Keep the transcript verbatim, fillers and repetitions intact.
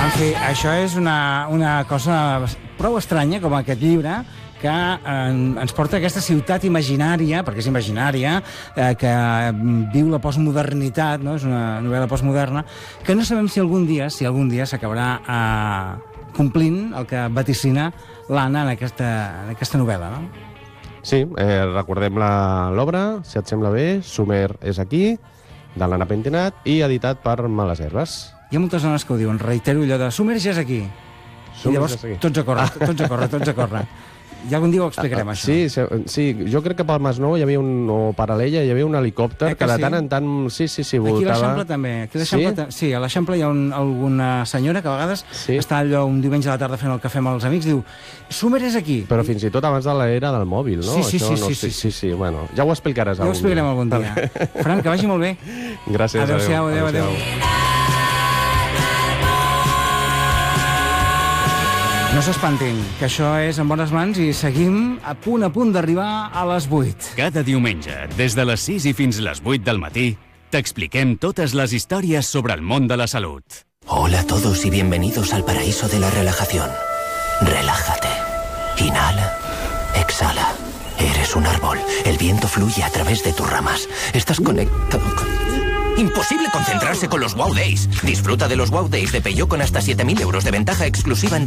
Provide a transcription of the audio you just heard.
En fi, això és una, una cosa prou estranya, com aquest llibre, que eh, ens porta a aquesta ciutat imaginària, perquè és imaginària, eh, que viu la postmodernitat, no? És una novel·la postmoderna, que no sabem si algun dia si algun dia s'acabarà eh, complint el que vaticina l'Anna en aquesta, en aquesta novel·la, no? Sí, eh, recordem l'obra, si et sembla bé, Sumer és aquí, de l'Anna Pentinat, i editat per Males Herbes. Hi ha moltes dones que ho diuen, reitero allò de Sumer ja és aquí. I llavors tots a córrer, tots a córrer, tots a córrer. I algun dia ho explicarem, ah, això. Sí, sí, jo crec que pel Masnou hi havia un, o per Alella hi havia un helicòpter eh que, que de sí? tant en tant, sí, sí, sí, voltava. Aquí a l'Eixample també. Aquí a l'Eixample, sí? sí, a l'Eixample hi ha un, alguna senyora que a vegades sí? està allò un diumenge a la tarda fent el cafè amb els amics i diu, Sumer és aquí. Però fins i tot abans de l'era del mòbil, no? Sí, sí, Això, sí, no, sí, sí, sí, sí, sí, bueno, ja ho explicaràs ja algun dia. Ja ho explicarem algun dia. Vale. Fran, que vagi molt bé. Gràcies. Adéu-siau, adéu, adéu. adéu. No s'espantin, que això és En bones mans i seguim a punt a punt d'arribar a les vuit. Cada diumenge, des de les sis i fins les vuit del matí, t'expliquem totes les històries sobre el món de la salut. Hola a todos y bienvenidos al paraíso de la relajación. Relájate. Inhala. Exhala. Eres un árbol. El viento fluye a través de tus ramas. Estás conectado con... Imposible concentrarse con los Wow Days. Disfruta de los Wow Days de Peugeot con hasta siete mil euros de ventaja exclusiva en